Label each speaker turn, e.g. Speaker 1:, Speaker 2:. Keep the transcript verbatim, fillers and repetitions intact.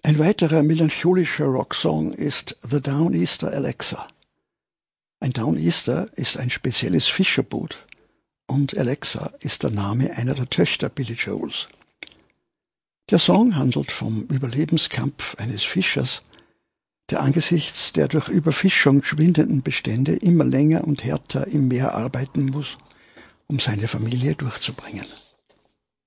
Speaker 1: Ein weiterer melancholischer Rocksong ist The Downeaster Alexa. Ein Downeaster ist ein spezielles Fischerboot und Alexa ist der Name einer der Töchter Billy Joels. Der Song handelt vom Überlebenskampf eines Fischers, der angesichts der durch Überfischung schwindenden Bestände immer länger und härter im Meer arbeiten muss, um seine Familie durchzubringen.